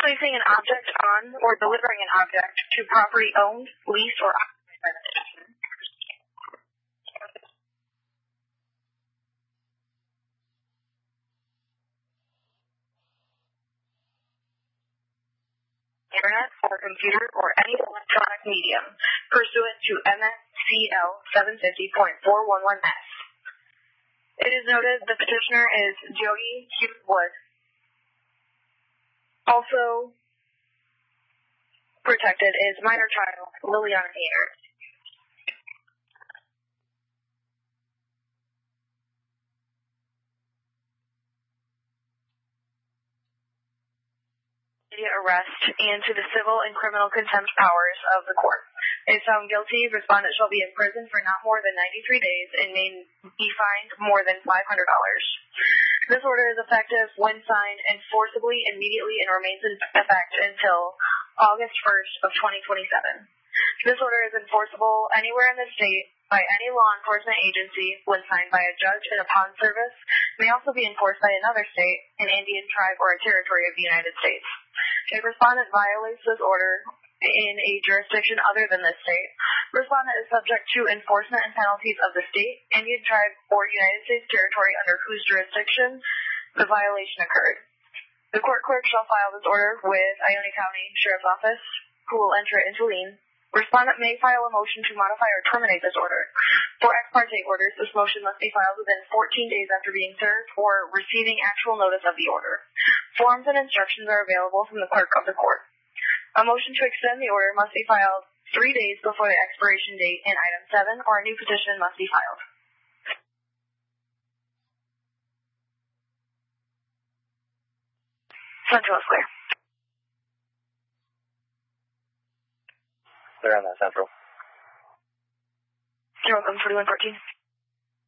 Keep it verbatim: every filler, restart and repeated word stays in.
placing an object on or delivering an object to property owned, leased, or occupied by the petitioner. Internet or computer or any electronic medium pursuant to M S C L seven fifty point four one one S. It is noted the petitioner is Jody Hughes Wood. Also protected is minor child Liliana Gaynor. Arrest and to the civil and criminal contempt powers of the court. If found guilty, respondent shall be in prison for not more than ninety-three days and may be fined more than five hundred dollars. This order is effective when signed and forcibly immediately and remains in effect until August first of twenty twenty-seven. This order is enforceable anywhere in the state by any law enforcement agency when signed by a judge in a pawn service, may also be enforced by another state, an Indian tribe, or a territory of the United States. If respondent violates this order in a jurisdiction other than this state, respondent is subject to enforcement and penalties of the state, Indian tribe, or United States territory under whose jurisdiction the violation occurred. The court clerk shall file this order with Ione County Sheriff's Office, who will enter it into lien. Respondent may file a motion to modify or terminate this order. For ex parte orders, this motion must be filed within fourteen days after being served or receiving actual notice of the order. Forms and instructions are available from the clerk of the court. A motion to extend the order must be filed three days before the expiration date in item seven, or a new petition must be filed. Central is clear. Clear on that, Central. You're welcome, forty-one fourteen.